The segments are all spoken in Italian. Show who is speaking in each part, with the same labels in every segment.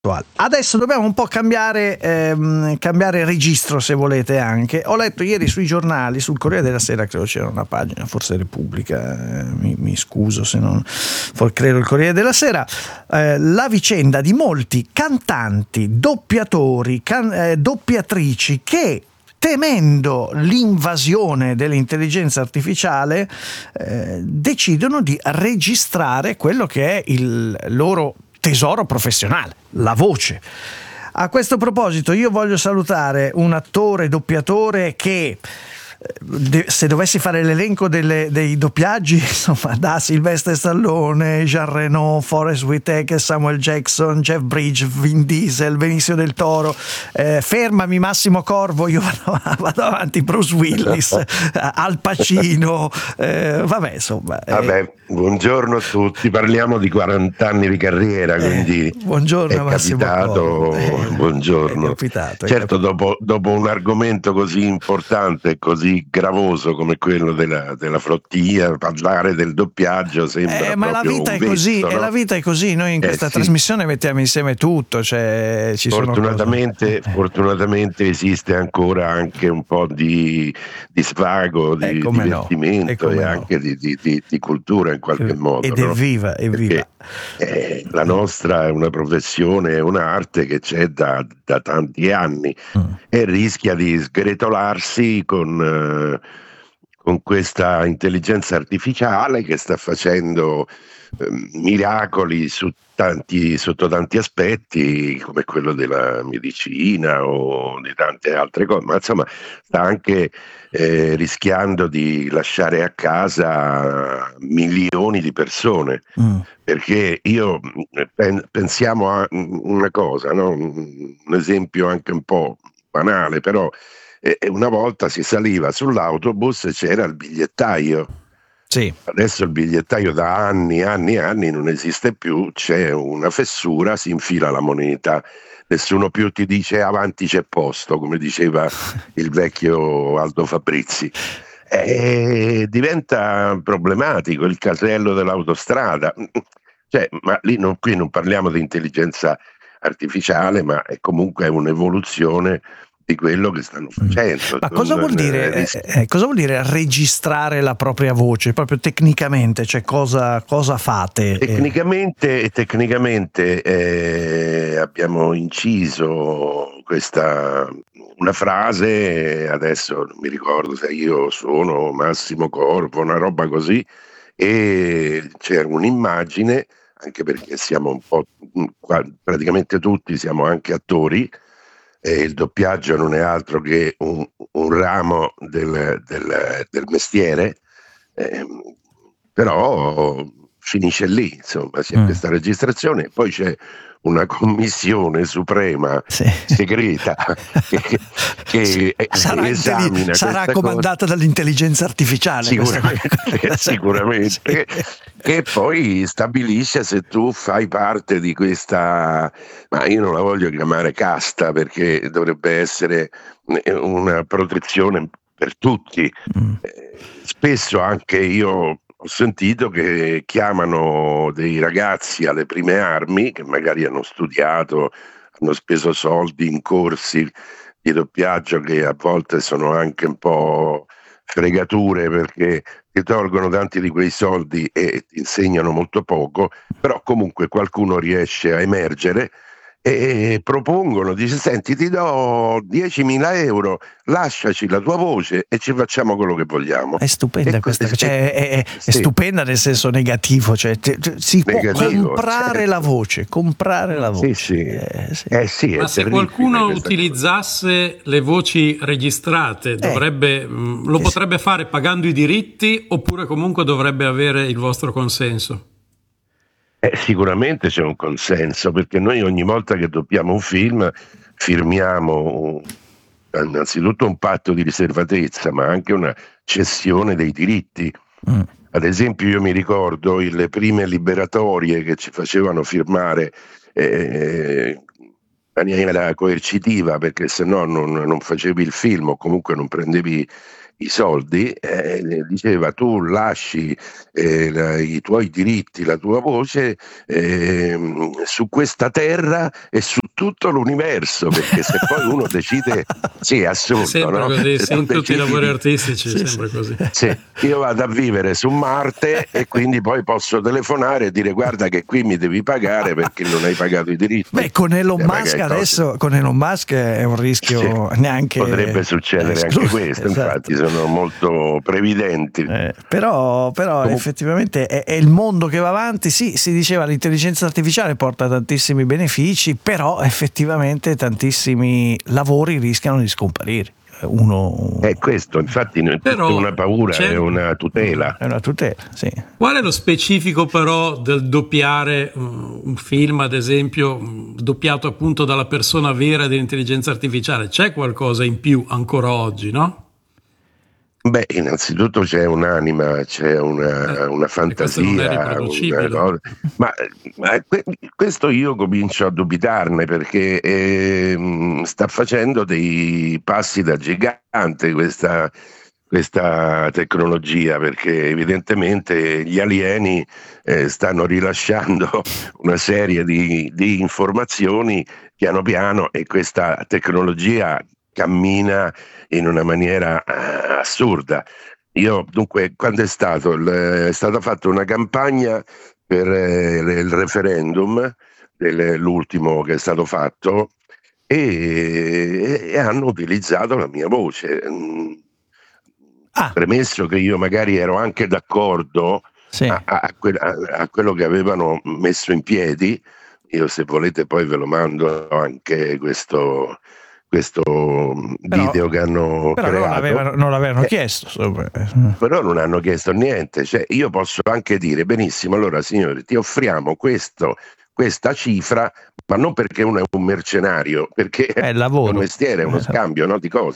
Speaker 1: Adesso dobbiamo un po' cambiare registro, se volete. Anche ho letto ieri sui giornali, sul Corriere della Sera, credo c'era una pagina, forse Repubblica, mi scuso se non, credo il Corriere della Sera, la vicenda di molti cantanti, doppiatori, doppiatrici che, temendo l'invasione dell'intelligenza artificiale, decidono di registrare quello che è il loro tesoro professionale, la voce. A questo proposito io voglio salutare un attore doppiatore che, se dovessi fare l'elenco dei doppiaggi, insomma, da Sylvester Stallone, Jean Reno, Forest Whitaker, Samuel Jackson, Jeff Bridges, Vin Diesel, Benicio del Toro, fermami Massimo Corvo, io vado avanti, Bruce Willis, Al Pacino, vabbè, insomma.
Speaker 2: Buongiorno a tutti, parliamo di 40 anni di carriera, quindi
Speaker 1: buongiorno,
Speaker 2: è capitato, buongiorno.
Speaker 1: È capitato.
Speaker 2: Certo, dopo un argomento così importante e così gravoso come quello della flottiglia, parlare del doppiaggio sembra
Speaker 1: ma la vita è così, no? La vita è così, noi in questa trasmissione mettiamo insieme tutto, cioè
Speaker 2: fortunatamente esiste ancora anche un po' di svago, di divertimento e anche di cultura in qualche modo.
Speaker 1: Ed è viva, è viva.
Speaker 2: La nostra è una professione, è un'arte che c'è da tanti anni e rischia di sgretolarsi con questa intelligenza artificiale che sta facendo miracoli sotto tanti aspetti, come quello della medicina o di tante altre cose, ma insomma sta anche rischiando di lasciare a casa milioni di persone, perché pensiamo a una cosa, no? Un esempio anche un po' banale, però una volta si saliva sull'autobus e c'era il bigliettaio.
Speaker 1: Sì.
Speaker 2: Adesso il bigliettaio da anni non esiste più, c'è una fessura, si infila la moneta, nessuno più ti dice avanti c'è posto, come diceva il vecchio Aldo Fabrizi. Diventa problematico il casello dell'autostrada, ma qui non parliamo di intelligenza artificiale, ma è comunque un'evoluzione di quello che stanno facendo.
Speaker 1: Ma cosa vuol dire registrare la propria voce, proprio tecnicamente? Cioè cosa fate?
Speaker 2: Tecnicamente abbiamo inciso una frase, adesso non mi ricordo se io sono Massimo Corvo, una roba così, e c'è un'immagine, anche perché siamo un po', praticamente tutti siamo anche attori, e il doppiaggio non è altro che un ramo del mestiere, però finisce lì, insomma, c'è questa registrazione, poi c'è una commissione suprema segreta che esamina,
Speaker 1: sarà comandata dall'intelligenza artificiale,
Speaker 2: sicuramente e poi stabilisce se tu fai parte di questa, ma io non la voglio chiamare casta, perché dovrebbe essere una protezione per tutti. Spesso anche io ho sentito che chiamano dei ragazzi alle prime armi, che magari hanno studiato, hanno speso soldi in corsi di doppiaggio che a volte sono anche un po' fregature, perché ti tolgono tanti di quei soldi e ti insegnano molto poco, però comunque qualcuno riesce a emergere e propongono, dice: senti, ti do 10.000 euro, lasciaci la tua voce e ci facciamo quello che vogliamo.
Speaker 1: È stupenda questa, è stupenda nel senso negativo, cioè si può comprare la voce,
Speaker 3: ma se qualcuno utilizzasse le voci registrate lo potrebbe fare pagando i diritti, oppure comunque dovrebbe avere il vostro consenso?
Speaker 2: Sicuramente c'è un consenso, perché noi ogni volta che doppiamo un film firmiamo innanzitutto un patto di riservatezza, ma anche una cessione dei diritti. Ad esempio, io mi ricordo le prime liberatorie che ci facevano firmare in maniera coercitiva, perché se no non facevi il film o comunque non prendevi i soldi, diceva tu lasci i tuoi diritti, la tua voce su questa terra e su tutto l'universo, perché se poi uno decide, sì, è assurdo,
Speaker 3: sempre
Speaker 2: no?
Speaker 3: così,
Speaker 2: Se
Speaker 3: in tutti i lavori
Speaker 2: di,
Speaker 3: artistici, sempre così.
Speaker 2: sì, io vado a vivere su Marte e quindi poi posso telefonare e dire guarda che qui mi devi pagare perché non hai pagato i diritti.
Speaker 1: Beh, con Elon Musk adesso, con Elon Musk è un rischio neanche
Speaker 2: potrebbe succedere anche questo,
Speaker 1: esatto.
Speaker 2: Infatti sono molto previdenti.
Speaker 1: Però effettivamente è il mondo che va avanti. Sì, si diceva l'intelligenza artificiale porta tantissimi benefici, però effettivamente tantissimi lavori rischiano di scomparire.
Speaker 2: È questo, infatti non è una paura, è una tutela.
Speaker 1: È una tutela, sì.
Speaker 3: Qual è lo specifico però del doppiare un film, ad esempio, doppiato appunto dalla persona vera dell'intelligenza artificiale? C'è qualcosa in più ancora oggi, no?
Speaker 2: Beh, innanzitutto c'è un'anima, c'è una fantasia, ma questo io comincio a dubitarne, perché sta facendo dei passi da gigante questa tecnologia, perché evidentemente gli alieni stanno rilasciando una serie di informazioni piano piano, e questa tecnologia cammina in una maniera assurda. Io dunque, quando è stata fatta una campagna per il referendum, l'ultimo che è stato fatto, e hanno utilizzato la mia voce. Premesso che io magari ero anche d'accordo a quello che avevano messo in piedi, io se volete poi ve lo mando anche questo video che hanno creato.
Speaker 1: Non l'avevano chiesto.
Speaker 2: Però non hanno chiesto niente. Cioè, io posso anche dire benissimo, allora signori, ti offriamo questa cifra, ma non perché uno è un mercenario, perché è un mestiere, è uno scambio, no, di cose.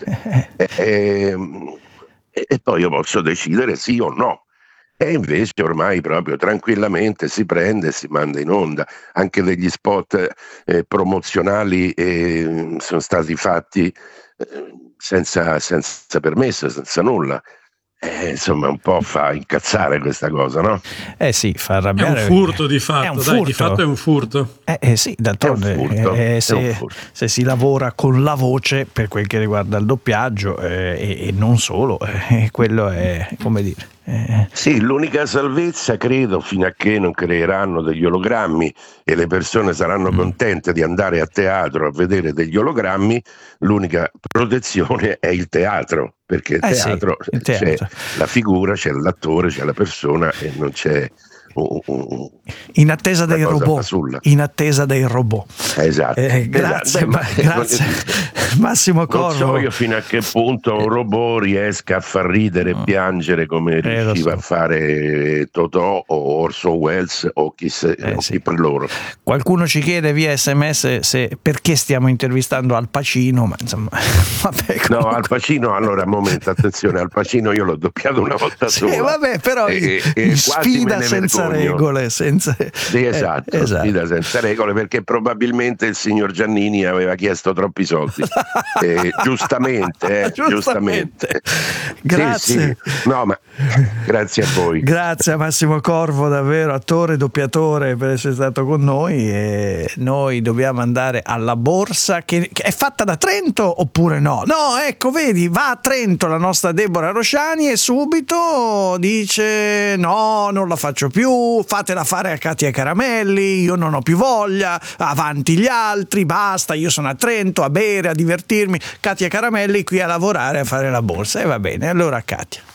Speaker 2: E poi io posso decidere sì o no. E invece ormai proprio tranquillamente si prende e si manda in onda. Anche degli spot promozionali sono stati fatti senza permesso, senza nulla. Insomma, un po' fa incazzare questa cosa, no?
Speaker 1: Sì, fa arrabbiare.
Speaker 3: È un furto di fatto, di fatto è un furto.
Speaker 1: Sì, d'altronde se si lavora con la voce per quel che riguarda il doppiaggio e non solo, quello è, come dire.
Speaker 2: Sì, l'unica salvezza, credo, fino a che non creeranno degli ologrammi e le persone saranno contente di andare a teatro a vedere degli ologrammi, l'unica protezione è il teatro, perché il teatro. C'è la figura, c'è l'attore, c'è la persona e non c'è
Speaker 1: in attesa dei robot.
Speaker 2: Esatto.
Speaker 1: Grazie, grazie. Massimo Corvo.
Speaker 2: Non so io fino a che punto un robot riesca a far ridere e piangere come riusciva a fare Totò o Orson Welles o chi per loro.
Speaker 1: Qualcuno ci chiede via SMS perché stiamo intervistando Al Pacino, ma insomma vabbè,
Speaker 2: no, Al Pacino, allora momento, attenzione, Al Pacino io l'ho doppiato una volta sola.
Speaker 1: Vabbè, però sfida senza regole,
Speaker 2: esatto, sfida senza regole, perché probabilmente il signor Giannini aveva chiesto troppi soldi. Giustamente.
Speaker 1: Grazie.
Speaker 2: Sì. No, ma grazie a voi.
Speaker 1: Grazie a Massimo Corvo, davvero attore, doppiatore, per essere stato con noi. E noi dobbiamo andare alla borsa che è fatta da Trento oppure no? No, ecco, vedi, va a Trento la nostra Deborah Rosciani e subito dice no, non la faccio più, fatela fare a Katia Caramelli, io non ho più voglia, avanti gli altri, basta, io sono a Trento a bere, a divertirmi, Katia Caramelli qui a lavorare, a fare la borsa. E va bene, allora Katia.